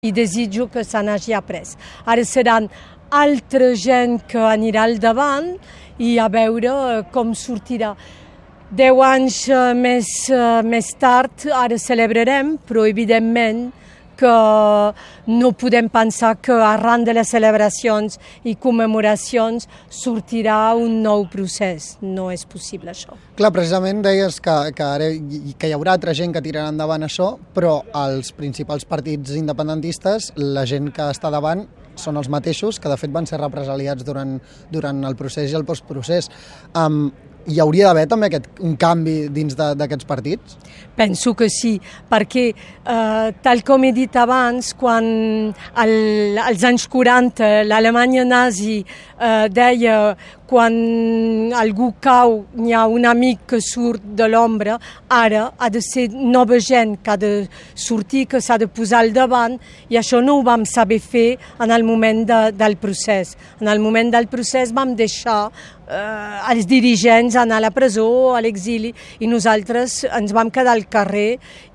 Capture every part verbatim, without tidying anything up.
i desitjo que se n'hagi après. Ara seran altra gent que anirà al davant i a veure com sortirà. Deu anys més, més tard, ara celebrarem, però evidentment que no podem pensar que arran de les celebracions i commemoracions sortirà un nou procés. No és possible això. Clar, precisament deies que, que, ara, que hi haurà altra gent que tirarà endavant això, però els principals partits independentistes, la gent que està davant, són els mateixos, que de fet van ser represaliats durant, durant el procés i el postprocés. Um, Hi hauria d'haver també aquest, un canvi dins d'aquests partits? Penso que sí, perquè eh, tal com he dit abans, quan al, als anys quaranta l'Alemanya nazi eh, deia quan algú cau n'hi ha un amic que surt de l'ombra, ara ha de ser nova gent que ha de sortir, que s'ha de posar al davant, i això no ho vam saber fer en el moment de, del procés. En el moment del procés vam deixar eh, els dirigents anar a la presó, a l'exili, i nosaltres ens vam quedar al carrer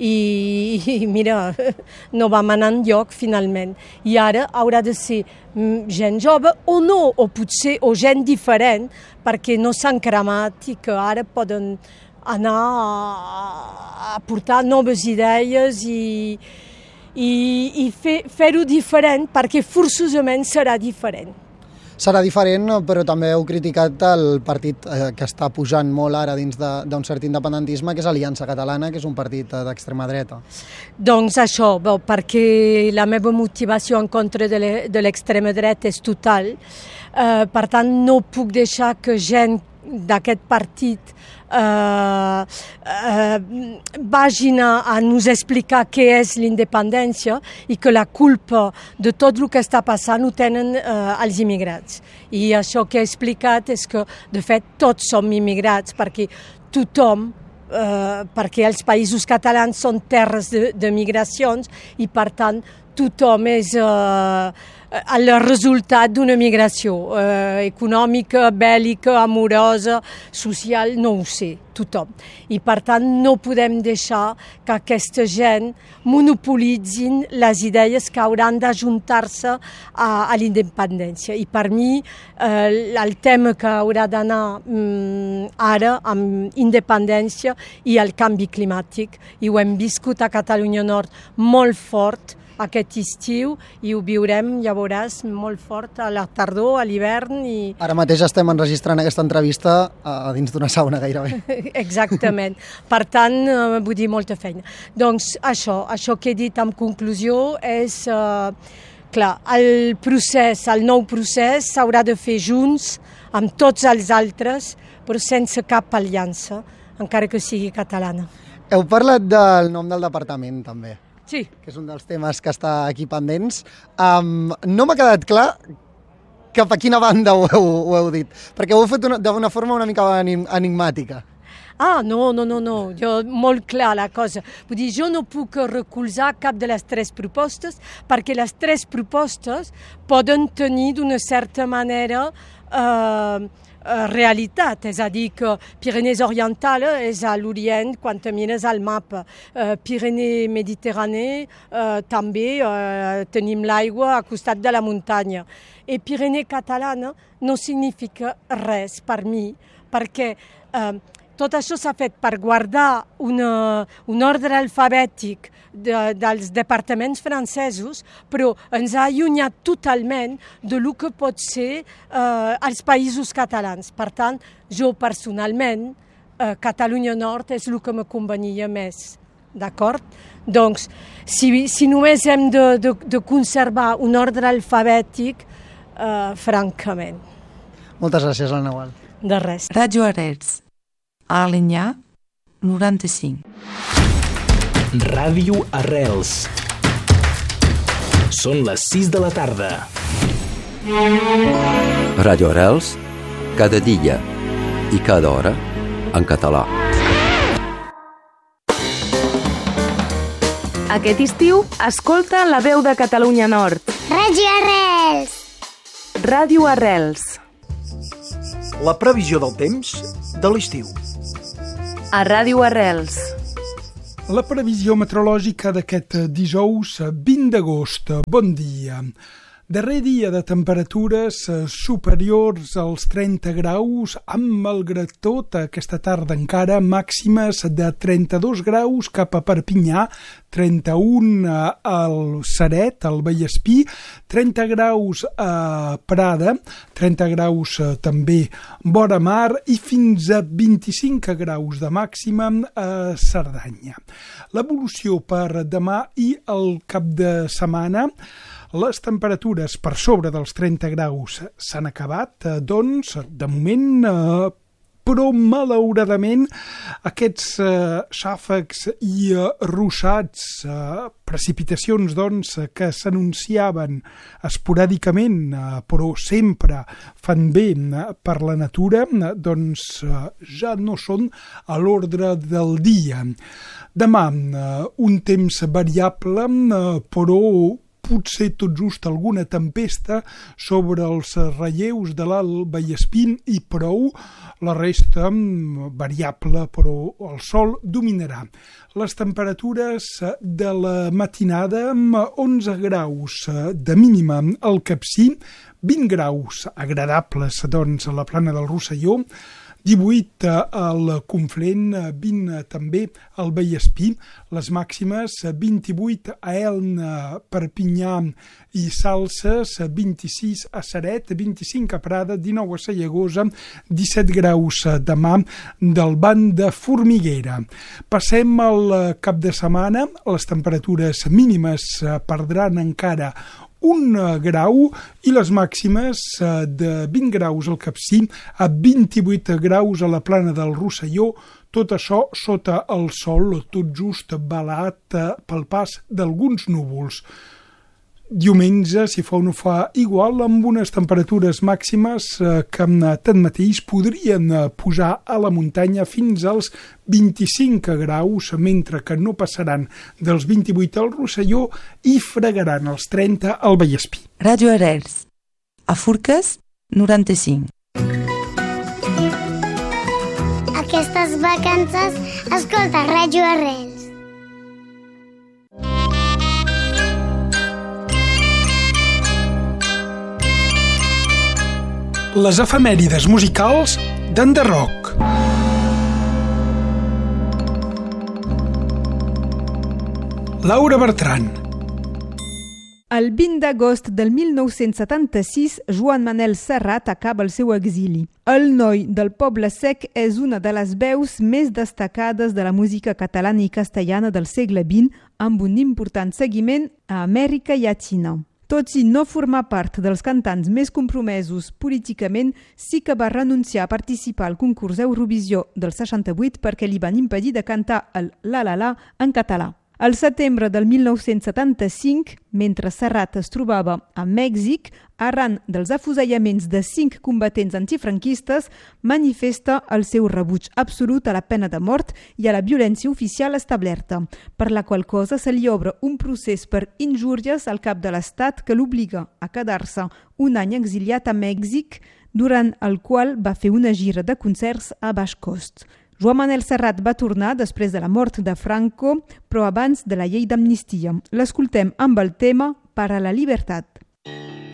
i, i mira, no vam anar enlloc finalment. I ara haurà de ser gent jove o no, o potser o gent diferent, perquè no s'han cremat i que ara poden anar a, a portar noves idees i, i, i fer, fer-ho diferent, perquè forçosament serà diferent. Serà diferent, però també heu criticat el partit que està pujant molt ara dins d'un cert independentisme, que és Aliança Catalana, que és un partit d'extrema dreta. Doncs això, bo, perquè la meva motivació en contra de l'extrema dreta és total. Eh, per tant, no puc deixar que gent d'aquest partit Uh, uh, vagin a, a nos explicar què és l'independència i que la culpa de tot el que està passant ho tenen uh, els immigrats. I això que he explicat és que, de fet, tots som immigrats perquè tothom, uh, perquè els països catalans són terres de, de migracions i, per tant, tothom és uh, el resultat d'una migració eh, econòmica, bèl·lica, amorosa, social, no ho sé, tothom. I per tant no podem deixar que aquesta gent monopolitzin les idees que hauran d'ajuntar-se a, a l'independència. I per mi eh, el tema que haurà d'anar mm, ara amb independència i el canvi climàtic, i ho hem viscut a Catalunya Nord molt fort aquest estiu i ho viurem, ja veuràs, molt fort a la tardor, a l'hivern. I... Ara mateix estem enregistrant aquesta entrevista a dins d'una sauna gairebé. Exactament. Per tant, eh, vull dir, molta feina. Doncs això, això que he dit en conclusió és, eh, clar, el procés, el nou procés s'haurà de fer junts amb tots els altres, però sense cap aliança, encara que sigui catalana. Heu parlat del nom del departament, també. Sí. Que és un dels temes que està aquí pendents. Um, no m'ha quedat clar cap a quina banda ho heu, ho heu dit, perquè ho heu fet d'una forma una mica enigmàtica. Ah, no, no, no, no, jo, molt clar la cosa. Vull dir, jo no puc recolzar cap de les tres propostes, perquè les tres propostes poden tenir d'una certa manera eh, realitat, és a dir, que Pyrénées Oriental és a l'Orient quan mires al mapa, uh, Pyrénées Mediterrània uh, també uh, tenim l'aigua a costat de la muntanya, i Pyrénées Catalana no significa res per mi, perquè uh, tot això s'ha fet per guardar una, un ordre alfabètic de, dels departaments francesos, però ens ha allunyat totalment de lo que pot ser eh, els països catalans. Per tant, jo personalment, eh, Catalunya Nord és el que me convenia més, d'acord? Doncs, si, si només hem de, de, de conservar un ordre alfabètic, eh, francament. Moltes gràcies, Anna Gual. De res. Ràdio Arrels. A Alinyà, noranta-cinc. Ràdio Arrels. Són les sis de la tarda. Ràdio Arrels, cada dia i cada hora, en català. Aquest estiu, escolta la veu de Catalunya Nord. Ràdio Arrels. Ràdio Arrels. La previsió del temps de l'estiu. A Ràdio Arrels. La previsió meteorològica d'aquest dijous vint d'agost. Bon dia. Darrer dia de temperatures superiors als trenta graus, amb malgrat tot aquesta tarda encara màximes de trenta-dos graus cap a Perpinyà, trenta-un al Ceret, al Vallespí, trenta graus a Prada, trenta graus també vora mar i fins a vint-i-cinc graus de màxima a Cerdanya. L'evolució per demà i el cap de setmana: les temperatures per sobre dels trenta graus s'han acabat, doncs, de moment, eh, però malauradament aquests eh, xàfecs i eh, ruixats, eh, precipitacions doncs, que s'anunciaven esporàdicament, eh, però sempre fan bé eh, per la natura, eh, doncs eh, ja no són a l'ordre del dia. Demà, eh, un temps variable, eh, però potser tot just alguna tempesta sobre els relleus de l'Alt Vallespí i prou, la resta variable, però el sol dominarà. Les temperatures de la matinada, onze graus de mínima al Capcir, vint graus agradables doncs, a la plana del Rosselló, divuit al Conflent, vint també al Vallespí, les màximes vint-i-vuit a Elna, Perpinyà i Salses, vint-i-sis a Ceret, vint-i-cinc a Prada, dinou a Sallagosa, disset graus demà del Banc de Formiguera. Passem al cap de setmana, les temperatures mínimes perdran encara un grau i les màximes de vint graus al Capcir a vint-i-vuit graus a la plana del Rosselló, tot això sota el sol, tot just velat pel pas d'alguns núvols. Diumenge, si fa o no fa igual, amb unes temperatures màximes que tanmateix podrien pujar a la muntanya fins als vint-i-cinc graus, mentre que no passaran dels vint-i-vuit al Rosselló i fregaran els trenta al Vallespí. Ràdio Arrels. A Forques, noranta-cinc. Aquestes vacances, escolta Ràdio Arrels. Les efemèrides musicals d'Enderroc. Laura Bertran. El vint d'agost del mil nou-cents setanta-sis, Joan Manel Serrat acaba el seu exili. El noi del Poble Sec és una de les veus més destacades de la música catalana i castellana del segle vint, amb un important seguiment a Amèrica Llatina. Tot i no formar part dels cantants més compromesos políticament, sí que va renunciar a participar al concurs Eurovisió del seixanta-vuit perquè li van impedir de cantar el La La La en català. Al setembre del mil nou-cents setanta-cinc, mentre Serrat es trobava a Mèxic, arran dels afusellaments de cinc combatents antifranquistes, manifesta el seu rebuig absolut a la pena de mort i a la violència oficial establerta, per la qual cosa se li obre un procés per injúries al cap de l'Estat que l'obliga a quedar-se un any exiliat a Mèxic, durant el qual va fer una gira de concerts a baix cost. Joan Manel Serrat va tornar després de la mort de Franco, però abans de la llei d'amnistia. L'escoltem amb el tema Para la Libertad.